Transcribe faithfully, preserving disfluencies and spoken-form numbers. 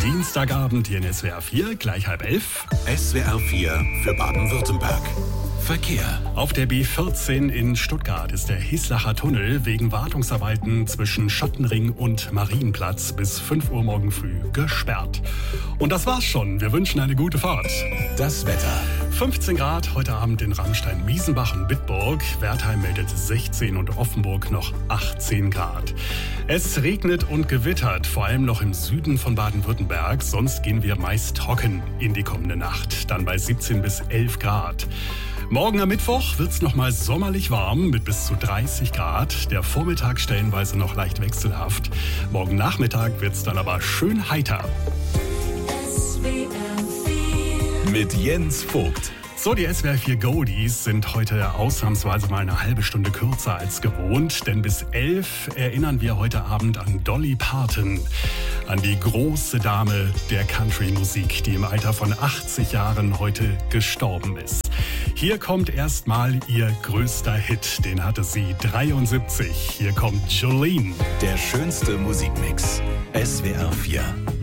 Dienstagabend hier in S W R vier, gleich halb elf. S W R vier für Baden-Württemberg. Verkehr. Auf der B vierzehn in Stuttgart ist der Hislacher Tunnel wegen Wartungsarbeiten zwischen Schottenring und Marienplatz bis fünf Uhr morgen früh gesperrt. Und das war's schon. Wir wünschen eine gute Fahrt. Das Wetter. fünfzehn Grad heute Abend in Rammstein, Miesenbach und Bitburg. Wertheim meldet sechzehn und Offenburg noch achtzehn Grad. Es regnet und gewittert, vor allem noch im Süden von Baden-Württemberg. Sonst gehen wir meist trocken in die kommende Nacht. Dann bei siebzehn bis elf Grad. Morgen am Mittwoch wird's noch mal sommerlich warm mit bis zu dreißig Grad. Der Vormittag stellenweise noch leicht wechselhaft. Morgen Nachmittag wird's dann aber schön heiter. Mit Jens Vogt. So, die S W R vier Goldies sind heute ausnahmsweise mal eine halbe Stunde kürzer als gewohnt, denn bis elf erinnern wir heute Abend an Dolly Parton, an die große Dame der Country-Musik, die im Alter von achtzig Jahren heute gestorben ist. Hier kommt erstmal ihr größter Hit, den hatte sie dreiundsiebzig. Hier kommt Jolene. Der schönste Musikmix. S W R vier.